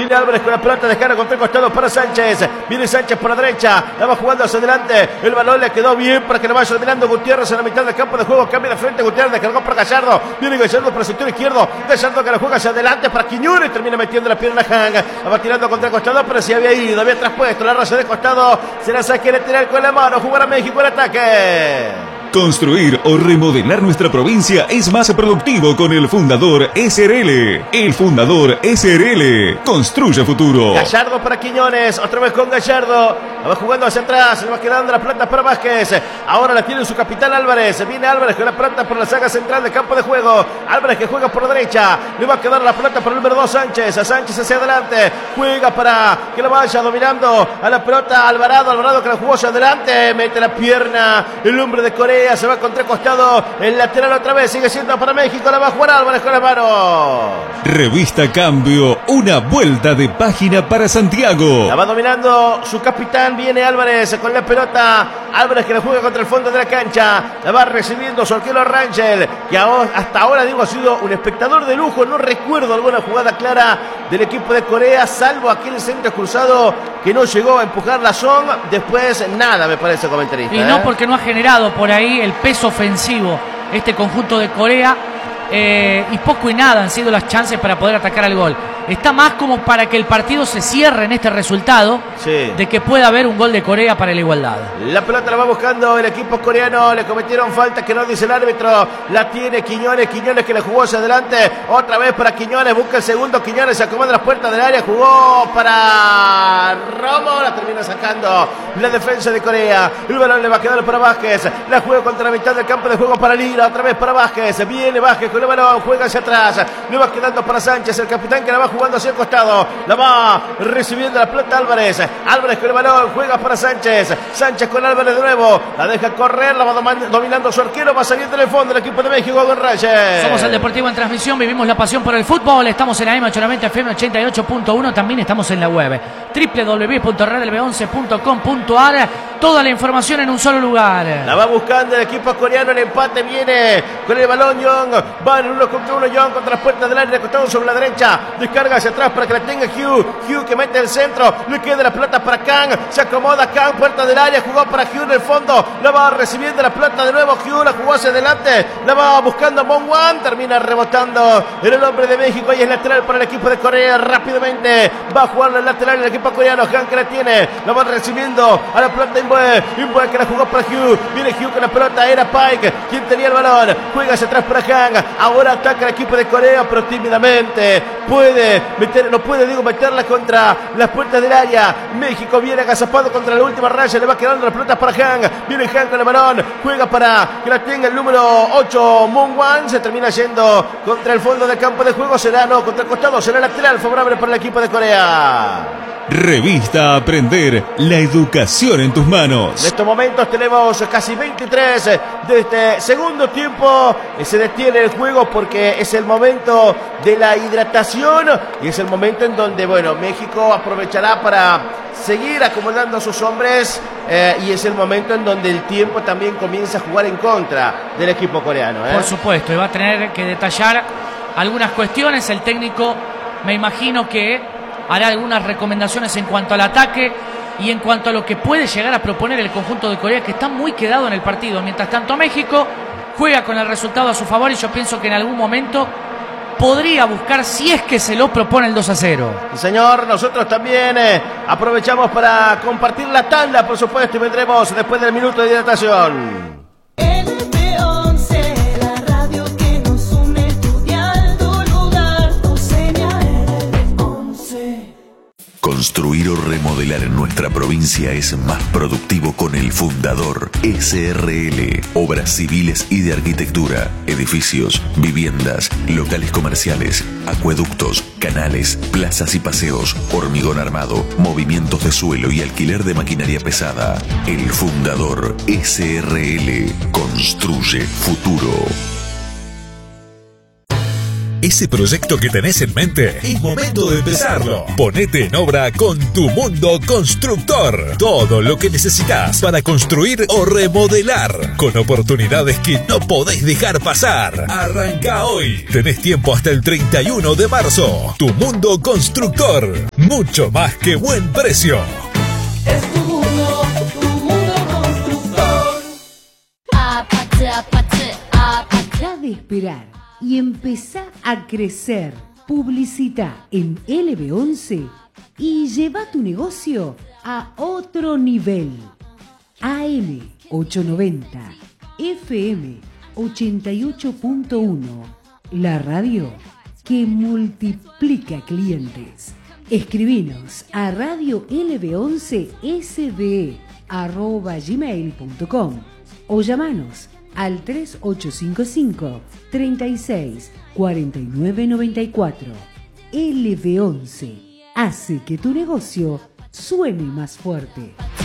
Viene Álvarez con la pelota, descarga contra el costado para Sánchez. Viene Sánchez por la derecha, la va jugando hacia adelante. El balón le quedó bien para que lo vaya dominando Gutiérrez en la mitad del campo de juego. Cambia de frente Gutiérrez, descargó para Gallardo. Viene Gallardo por el sector izquierdo. Gallardo que la juega hacia adelante para Quiñones. Termina metiendo la pierna Hang. La va tirando contra el costado, pero se había ido, había traspuesto la raza de costado. Se la quiere tirar con la mano. Jugar a México el ataque. Construir o remodelar nuestra provincia es más productivo con el Fundador SRL. El Fundador SRL construye futuro. Gallardo para Quiñones, otra vez con Gallardo. La va jugando hacia atrás, le va quedando la pelota para Vázquez. Ahora la tiene su capitán Álvarez. Viene Álvarez con la pelota por la saga central del campo de juego. Álvarez que juega por la derecha. Le va a quedar la pelota por el número 2 Sánchez. A Sánchez hacia adelante. Juega para que la vaya dominando a la pelota Alvarado. Alvarado que la jugó hacia adelante. Mete la pierna el hombre de Corea. Se va contra el costado, el lateral otra vez, sigue siendo para México, la va a jugar Álvarez con las manos. Revista Cambio, una vuelta de página para Santiago. La va dominando su capitán, viene Álvarez con la pelota, Álvarez que la juega contra el fondo de la cancha, la va recibiendo su arquero Rangel, que hasta ahora digo ha sido un espectador de lujo, no recuerdo alguna jugada clara del equipo de Corea, salvo aquel centro cruzado que no llegó a empujar la Song, después nada me parece comentarista. Y no porque no ha generado por ahí el peso ofensivo este conjunto de Corea y poco y nada han sido las chances para poder atacar al gol. Está más como para que el partido se cierre en este resultado, sí, de que pueda haber un gol de Corea para la igualdad. La pelota la va buscando el equipo coreano, le cometieron falta que no dice el árbitro, la tiene Quiñones que la jugó hacia adelante, otra vez para Quiñones, busca el segundo, Quiñones se acomoda las puertas del área, jugó para Romo, la termina sacando la defensa de Corea, el balón le va a quedar para Vázquez, la juega contra la mitad del campo de juego para Lira, otra vez para Vázquez, viene Vázquez con el balón, juega hacia atrás, le va quedando para Sánchez, el capitán que la va jugando hacia el costado, la va recibiendo la pelota Álvarez con el balón, juega para Sánchez con Álvarez de nuevo, la deja correr, la va dominando su arquero, va saliendo en el fondo el equipo de México con Reyes. Somos el Deportivo en transmisión, vivimos la pasión por el fútbol, estamos en AM 890 FM 88.1, también estamos en la web www.redlb11.com.ar, toda la información en un solo lugar. La va buscando el equipo coreano, el empate viene con el balón Young, van uno contra uno Young contra las puertas del área, recostado sobre la derecha, descarga hacia atrás para que la tenga Hugh que mete el centro, le queda la pelota para Kang, se acomoda Kang, puerta del área, jugó para Hugh en el fondo, la va recibiendo la pelota de nuevo Hugh, la jugó hacia adelante, la va buscando Mongwan, termina rebotando en el hombre de México y es lateral para el equipo de Corea, rápidamente va a jugar el lateral el equipo coreano, Kang que la tiene, la va recibiendo a la pelota Inbue que la jugó para Hugh, viene Hugh con la pelota, era Pike quien tenía el balón, juega hacia atrás para Kang, ahora ataca el equipo de Corea pero tímidamente, no puede meterla contra las puertas del área, México viene agazapado contra la última raya, le va quedando las pelotas para Hang, viene Hang con el balón, juega para que la tenga el número 8 Mongwan, se termina yendo contra el fondo del campo de juego, contra el costado, será lateral favorable para el equipo de Corea. Revista Aprender, la educación en tus manos. En estos momentos tenemos casi 23 de este segundo tiempo. Se detiene el juego porque es el momento de la hidratación y es el momento en donde, México aprovechará para seguir acomodando a sus hombres y es el momento en donde el tiempo también comienza a jugar en contra del equipo coreano. Por supuesto, y va a tener que detallar algunas cuestiones. El técnico, me imagino que hará algunas recomendaciones en cuanto al ataque y en cuanto a lo que puede llegar a proponer el conjunto de Corea, que está muy quedado en el partido. Mientras tanto, México juega con el resultado a su favor y yo pienso que en algún momento podría buscar, si es que se lo propone, el 2-0. Señor, nosotros también aprovechamos para compartir la tanda, por supuesto, y vendremos después del minuto de hidratación. Construir o remodelar en nuestra provincia es más productivo con el Fundador SRL. Obras civiles y de arquitectura, edificios, viviendas, locales comerciales, acueductos, canales, plazas y paseos, hormigón armado, movimientos de suelo y alquiler de maquinaria pesada. El Fundador SRL construye futuro. Ese proyecto que tenés en mente, es momento de empezarlo. Ponete en obra con Tu Mundo Constructor. Todo lo que necesitas para construir o remodelar, con oportunidades que no podés dejar pasar. Arranca hoy. Tenés tiempo hasta el 31 de marzo. Tu Mundo Constructor. Mucho más que buen precio. Es tu mundo constructor. Deja de esperar y empezá a crecer. Publicita en LB11 y lleva tu negocio a otro nivel. AM 890, FM 88.1, la radio que multiplica clientes. Escribinos a radiolb11sde@gmail.com o llamanos al 3855 36 49 94. LB11 hace que tu negocio suene más fuerte.